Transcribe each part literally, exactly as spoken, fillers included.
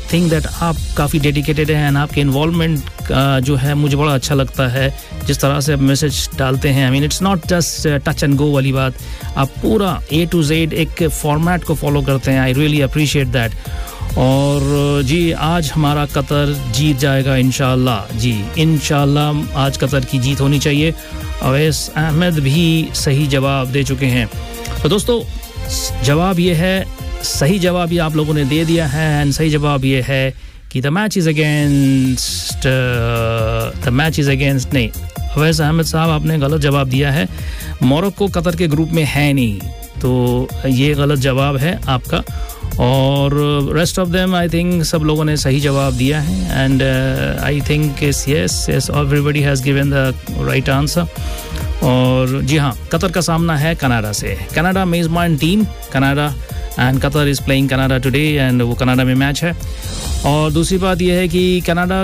Think that आप काफ़ी dedicated हैं एंड आपके इन्वॉल्वमेंट जो है मुझे बड़ा अच्छा लगता है, जिस तरह से आप मैसेज डालते हैं. I mean it's not just touch and go वाली बात, आप पूरा ए टू जेड एक फॉर्मेट को फॉलो करते हैं. I really appreciate that. और जी आज हमारा कतर जीत जाएगा इंशाल्लाह. जी इंशाल्लाह आज कतर की जीत होनी चाहिए. अवैस अहमद भी सही जवाब दे चुके हैं. तो दोस्तों जवाब ये है, सही जवाब ये आप लोगों ने दे दिया है एंड सही जवाब ये है कि the match is against the match is against नहीं, अवैस अहमद साहब आपने गलत जवाब दिया है. मोरक्को कतर के ग्रुप में है नहीं, तो ये गलत जवाब है आपका. और rest of them I think सब लोगों ने सही जवाब दिया है and I think yes yes everybody has given the right answer. और जी हाँ, कतर का सामना है कनाडा से. कनाडा मेज़बान team Canada and Qatar is playing Canada today and वो कनाडा में मैच है. और दूसरी बात यह है कि कनाडा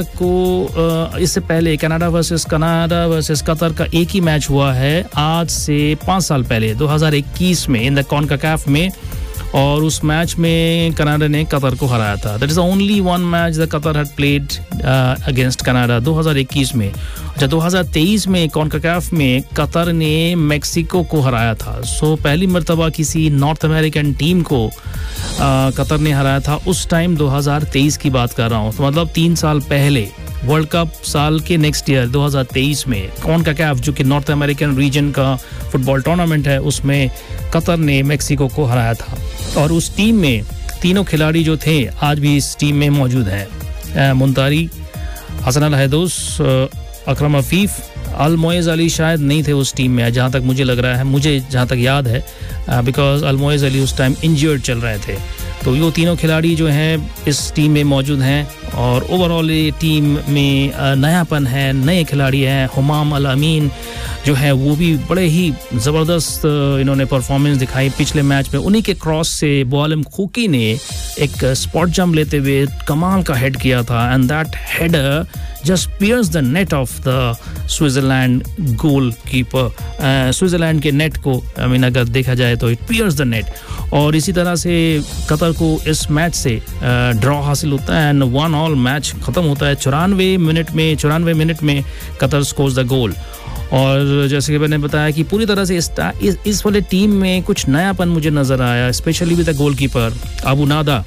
को इससे पहले Canada versus Canada versus Qatar का एक ही मैच हुआ है आज से पाँच साल पहले दो हज़ार इक्कीस में इन द कॉन्काकैफ में, और उस मैच में कनाडा ने कतर को हराया था. That is the only one match the Qatar had played against Canada दो हज़ार इक्कीस में. अच्छा, दो हज़ार तेईस में कॉन्काकैफ में कतर ने मेक्सिको को हराया था. सो पहली मर्तबा किसी नॉर्थ अमेरिकन टीम को आ, कतर ने हराया था. उस टाइम दो हज़ार तेईस की बात कर रहा हूँ, तो मतलब तीन साल पहले वर्ल्ड कप साल के नेक्स्ट ईयर दो हज़ार तेईस में कॉन्काकैफ जो कि नॉर्थ अमेरिकन रीजन का फुटबॉल टूर्नामेंट है, उसमें कतर ने मेक्सिको को हराया था. और उस टीम में तीनों खिलाड़ी जो थे आज भी इस टीम में मौजूद हैं. मुंतारी, हसन अल हैदूस, अकरम अफीफ, अल मोइज़ अली शायद नहीं थे उस टीम में, जहाँ तक मुझे लग रहा है, मुझे जहाँ तक याद है, बिकॉज अल मोइज़ अली उस टाइम इंजर्ड चल रहे थे. तो वो तीनों खिलाड़ी जो हैं इस टीम में मौजूद हैं. और ओवरऑल ये टीम में नयापन है, नए खिलाड़ी हैं. हुमाम अल अमीन जो है वो भी बड़े ही ज़बरदस्त इन्होंने परफॉर्मेंस दिखाई पिछले मैच में. उन्हीं के क्रॉस से बोआलम खूकी ने एक स्पॉट जंप लेते हुए कमाल का हेड किया था and that header just pierced the net of the Switzerland goalkeeper. Switzerland के नेट को आई मीन अगर देखा जाए तो इट pierced the net. और इसी तरह से कतर को इस मैच से ड्रॉ हासिल होता है एंड वन ऑल मैच ख़त्म होता है. चौरानवे मिनट में चौरानवे मिनट में कतर स्कोर्स द गोल. और जैसे कि मैंने बताया कि पूरी तरह से इस, इस, इस वाले टीम में कुछ नयापन मुझे नज़र आया, specially with the goalkeeper Abu नादा.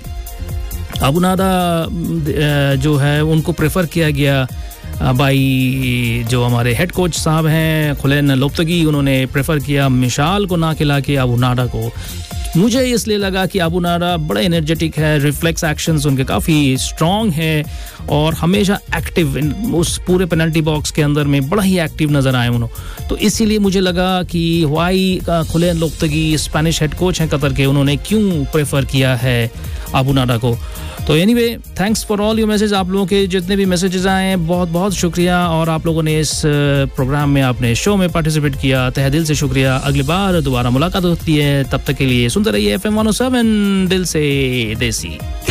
अबू नादा जो है उनको प्रेफर किया गया भाई जो हमारे हेड कोच साहब हैं खुलैन लोप्तगी, उन्होंने प्रेफर किया मिशाल को ना खिला के अबू नादा को. मुझे इसलिए लगा कि अबू नादा बड़ा एनर्जेटिक है, रिफ्लेक्स एक्शंस उनके काफ़ी स्ट्रॉन्ग हैं और हमेशा एक्टिव उस पूरे पेनल्टी बॉक्स के अंदर में बड़ा ही एक्टिव नज़र आए उन्होंने. तो इसीलिए मुझे लगा कि वाई खुलैन लोप्तगी स्पेनिश हेड कोच हैं कतर के, उन्होंने क्यों प्रेफर किया है अबू नादा को. तो anyway thanks for all your message. आप लोगों के जितने भी मैसेजेस आए हैं बहुत बहुत शुक्रिया, और आप लोगों ने इस प्रोग्राम में अपने शो में पार्टिसिपेट किया, तहे दिल से शुक्रिया. अगली बार दोबारा मुलाकात होती है, तब तक के लिए सुनते रहिए F M one O seven दिल से देसी.